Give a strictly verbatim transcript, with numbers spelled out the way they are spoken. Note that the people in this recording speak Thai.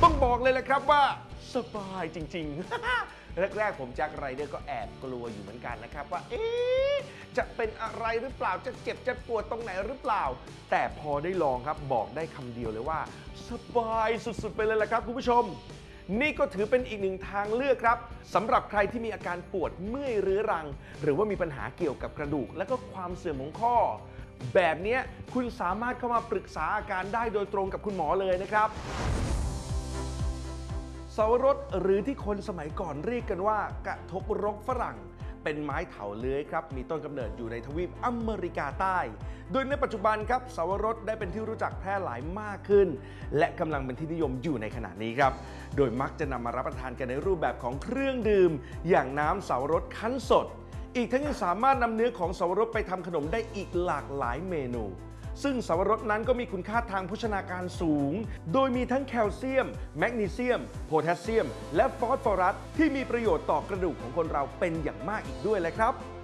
ต้องบอกเลยแหละครับว่าสบายจริงๆ แรกๆผมแจ็คไรเดอร์ก็แอบกลัวอยู่เหมือนกันนะครับว่าเอ๊ะจะเป็นอะไรหรือเปล่าจะเจ็บจะปวดตรงไหนหรือเปล่าแต่พอได้ลองครับบอกได้คำเดียวเลยว่าสบายสุดๆไปเลยแหละครับคุณผู้ชมนี่ก็ถือเป็นอีกหนึ่งทางเลือกครับสำหรับใครที่มีอาการปวดเมื่อยเรื้อรังหรือว่ามีปัญหาเกี่ยวกับกระดูกและก็ความเสื่อมของข้อแบบนี้คุณสามารถเข้ามาปรึกษาอาการได้โดยตรงกับคุณหมอเลยนะครับเสาวรสหรือที่คนสมัยก่อนเรียกกันว่ากระทบรกฝรั่งเป็นไม้เถาเลื้อยครับมีต้นกำเนิดอยู่ในทวีปอเมริกาใต้โดยในปัจจุบันครับเสาวรสได้เป็นที่รู้จักแพร่หลายมากขึ้นและกำลังเป็นที่นิยมอยู่ในขณะนี้ครับโดยมักจะนำมารับประทานกันในรูปแบบของเครื่องดื่มอย่างน้ำเสาวรสคั้นสดอีกทั้งยังสามารถนำเนื้อของเสาวรสไปทำขนมได้อีกหลากหลายเมนูซึ่งเสาวรสนั้นก็มีคุณค่าทางโภชนาการสูงโดยมีทั้งแคลเซียมแมกนีเซียมโพแทสเซียมและฟอสฟอรัสที่มีประโยชน์ต่อกระดูกของคนเราเป็นอย่างมากอีกด้วยเลยครับ